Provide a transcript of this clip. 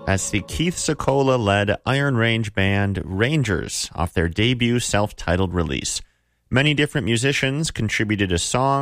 That's the Keith Secola-led Iron Range band Rangers off their debut self-titled release. Many different musicians contributed a song